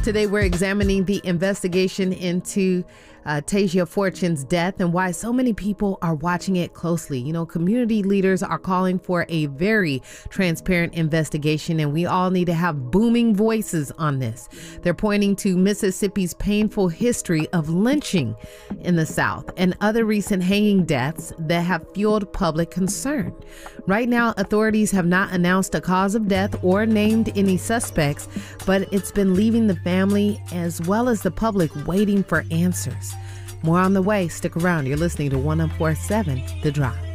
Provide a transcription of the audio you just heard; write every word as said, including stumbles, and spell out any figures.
Today, we're examining the investigation into uh, Tasia Fortune's death and why so many people are watching it closely. You know, community leaders are calling for a very transparent investigation, and we all need to have booming voices on this. They're pointing to Mississippi's painful history of lynching in the South and other recent hanging deaths that have fueled public concern. Right now, authorities have not announced a cause of death or named any suspects, but it's been leaving the family as well as the public waiting for answers. More on the way. Stick around. You're listening to one oh four point seven The Drive.